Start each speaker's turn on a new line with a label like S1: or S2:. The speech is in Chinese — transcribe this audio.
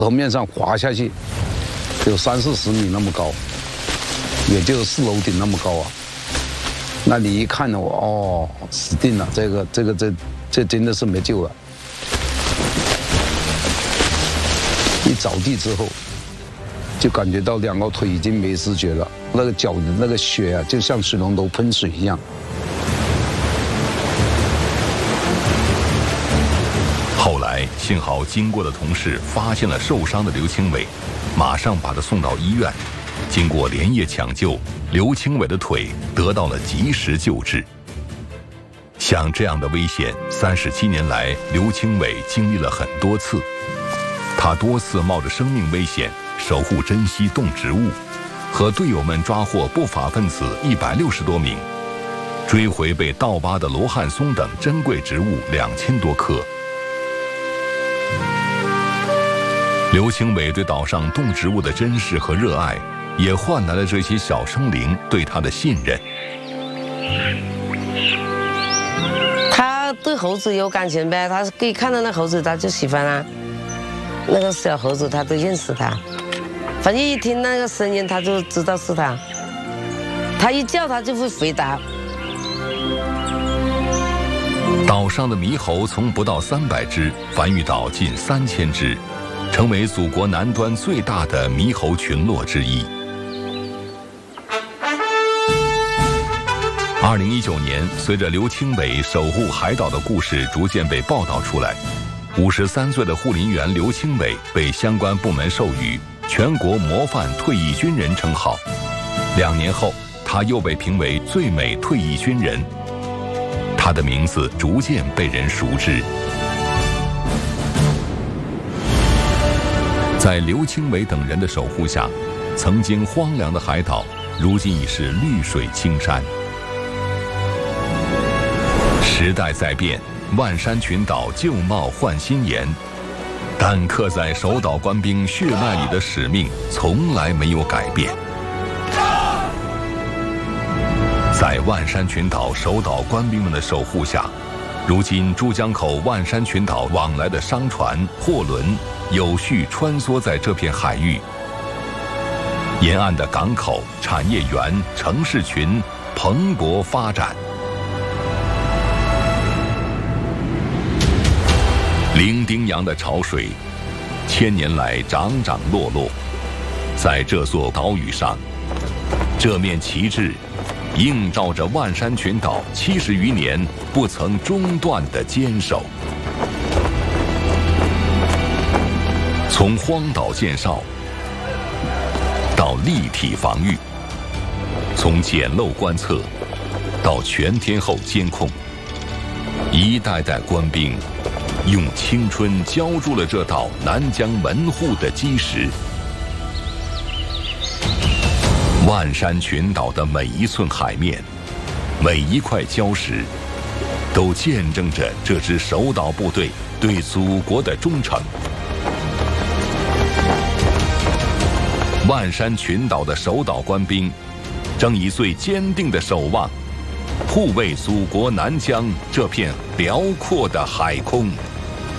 S1: 河面上滑下去，有30-40米那么高，也就4楼顶那么高啊。那你一看呢，哦，死定了，这真的是没救了。一着地之后，就感觉到2条腿已经没知觉了，那个脚的那个血啊，就像水龙头喷水一样。
S2: 后来幸好经过的同事发现了受伤的刘清伟，马上把他送到医院。经过连夜抢救，刘清伟的腿得到了及时救治。像这样的危险，37年来，刘清伟经历了很多次。他多次冒着生命危险守护珍稀动植物，和队友们抓获不法分子160多名，追回被盗挖的罗汉松等珍贵植物2000多棵。刘清伟对岛上动植物的珍视和热爱，也换来了这些小生灵对他的信任。
S3: 他对猴子有感情呗，他可以看到那猴子他就喜欢啊，那个小猴子他都认识他，反正一听那个声音他就知道是他，他一叫他就会回答。
S2: 岛上的猕猴从不到300只繁育到近3000只，成为祖国南端最大的猕猴群落之一。2019年，随着刘清伟守护海岛的故事逐渐被报道出来，53岁的护林员刘清伟被相关部门授予全国模范退役军人称号。2年后，他又被评为最美退役军人，他的名字逐渐被人熟知。在刘清伟等人的守护下，曾经荒凉的海岛，如今已是绿水青山。时代在变，万山群岛旧貌换新颜，但刻在守岛官兵血脉里的使命从来没有改变。在万山群岛守岛官兵们的守护下，如今珠江口万山群岛往来的商船、货轮有序穿梭在这片海域，沿岸的港口、产业园、城市群蓬勃发展。伶仃洋的潮水，1000年来涨涨落落，在这座岛屿上，这面旗帜映照着万山群岛70余年不曾中断的坚守。从荒岛建哨到立体防御，从简陋观测到全天候监控，一代代官兵用青春浇筑了这道南疆门户的基石。万山群岛的每一寸海面，每一块礁石，都见证着这支守岛部队对祖国的忠诚。万山群岛的守岛官兵，正以最坚定的守望，护卫祖国南疆这片辽阔的海空。